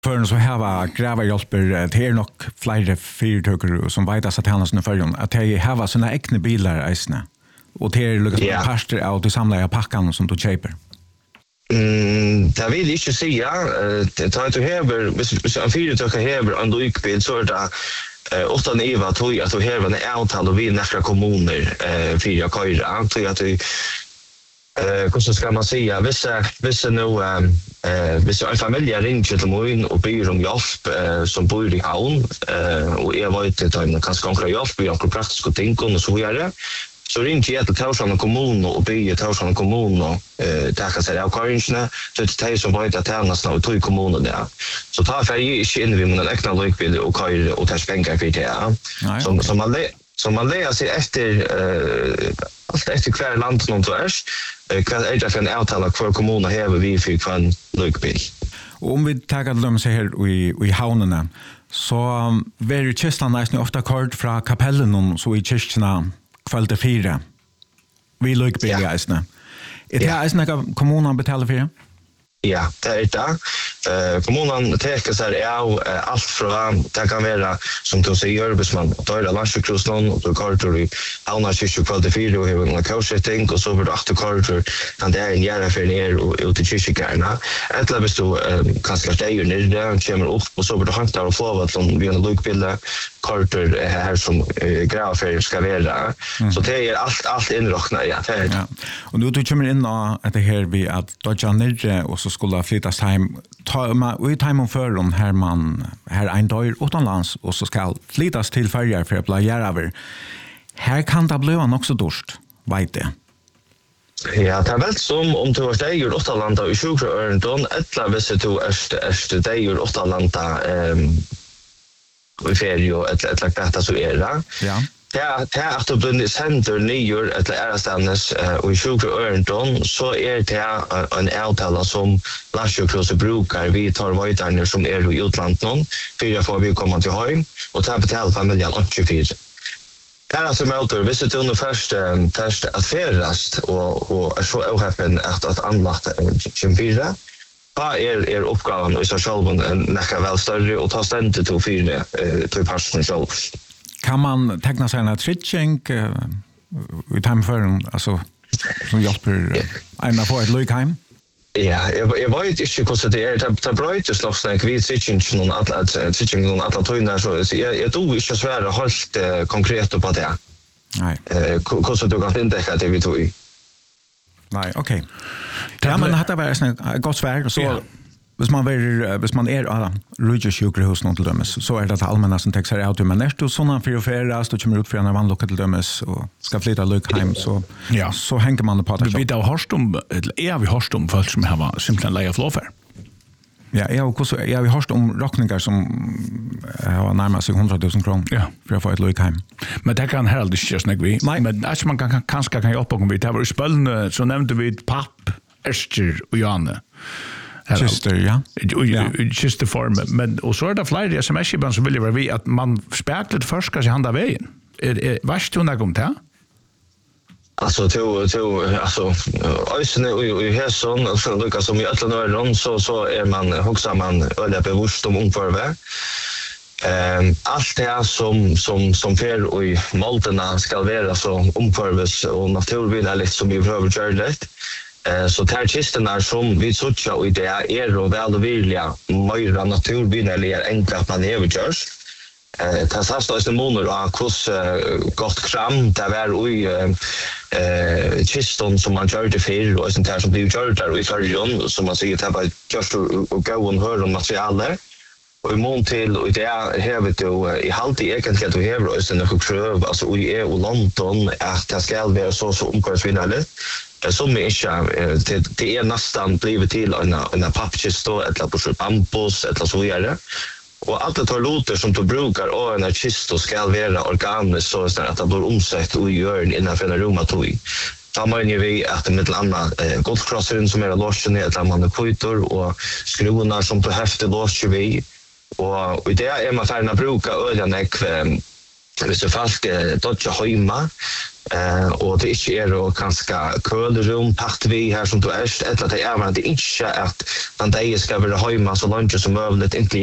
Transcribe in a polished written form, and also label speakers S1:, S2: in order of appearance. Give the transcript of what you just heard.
S1: För så här var gräva hjälper det nog flera fyrtökare som vet att hans nu förjon att det har såna egna bilar isna och det är liksom parter av det samlade packan som du köper.
S2: Det vill jag inte säga. Det tar du häver hvis en fyrtökare häver en lykbil så är det ofta neva tror jag att du häver en avtal och vi nästa kommuner för jag köra tror jag att du hur ska man säga hvis en familj ringer till mig och ber om hjälp som bor i havn och jag vet att de kanske kan hjälp med några praktiska ting och så vidare så ringer jag till Torshavn kommun och ber Torshavn kommun och tacka sig av karringsna så det är som vet att det är nästan två kommuner där så tar jag inte in vid min egna lykbil och kör och tar pengar för det som man läser efter kvar land någon tvärs kan är det för en avtal för kommunen här vi fick från lykbil.
S1: Och om vi tar dem så här i havnarna så var det kistan nästan ofta kort från kapellen så i kyrkorna kvällte 4 vi lykbil i isna. Är det här isna kommunen betalar för?
S2: Ja, det är det. Kommunen täcker sig av allt från det kan vara som du säger hvis man tar landsjukrosen och du kartor i Alna kyrkor kvällte 4 och har en coaching och så blir det 8 kartor kan det är en jära för ner och ut till kyrkorna. Eller hvis du kanske steger ner där kommer upp och så blir det hantar och få att vi har lykbilder kartor här som gravfärger ska vara. Så det är allt inräknat ja.
S1: Ja. Och du kommer in att det här vi att dodja ner och så skulle flyttas hem i timon för om här en dag utomlands och så ska flyttas till färger för att bli över. Här kan det bli också dörst, vet det.
S2: Ja, det är väl som om du har stegjort utomlanda i 20 ören, eller hvis du är stegjort utomlanda i ferie eller detta så är det.
S1: Ja.
S2: Det är att du blir sänder nyer eller ärastannes och i 20 ören så är det en avtala som landsjukrosen brukar vi tar vajtarner som är i utlandet för att få vi komma till hem och ta betala familjen 84. Det är alltså möter hvis du under först att färdas och är så ohäppen att anlagt 24 vad är uppgaven i sig själv näka väl större och ta ständigt till 4 till personen själv.
S1: Kan man teckna sig en tritching i timefören alltså som hjälper en att få ett lykheim?
S2: Ja, jag vet inte hur det är. Det bröjtes nog snack vid tritching någon att toina så jag tror inte svära helt konkret på det.
S1: Nej.
S2: Hur du kan inte det vi tog i.
S1: Nej, okej. Ja, men det var ett gott svar så hvis man rujusjukhus någon till dömes så är det allmänna som täcker sig ut men när du såna för affärer så kommer ut för en vanlig till dömes och ska flytta lykheim så hänger man på det.
S3: Vi vet vi hörst om folk som har simpelthen leja flåfär.
S1: Ja, vi hörst om rockningar som har närmast 100 000 kronor för att få ett lykheim.
S3: Men det kan heller inte snägga vi. Men att man kanske kan hjälpa om vi tar i spöllen så nämnde vi papp, Ester och Janne.
S1: Kister, ja.
S3: Kisterform. Men och så är det flera sms-ibland som vill vara vi att man speklet först ska sig handa vägen. Vart du när om det?
S2: Alltså ösne och hässon och så lika som i alla nörron så är man också man öliga bevisst om ungefär. Allt det som fer och i malterna ska vara så omförvis och naturvänligt som vi behöver göra det. Så tar kistorna som vi söker och det är och väl och vilja mer naturvänliga enkla att man överkörs. Det här står i månader och hur gott kram det var i kiston som man gör det för och sånt här som blir gjort där i färgen som man säger att det var just och gå och höra om materialet. Och i mån till och det här vet du i halvtid egentligen att du har och sen kröv alltså i och London att det ska vara så omkörningsvinnande. Som det är nästan blivit till en pappkista eller på bambus eller så vidare. Och allt det tar låter som du brukar och en kista ska vara organiskt så att det blir omsatt och gör innanför en rumatoi. Då menar vi att det med annat goldkrossaren som är loschen eller man kvitor och skruvarna som på häfte losch vi och det är man färna bruka ölen hvis du fast dodja hemma och det är inte och ganska kölrum pakt vi här som du är eller det är man det inte att den där ska vara hemma så långt som möjligt inte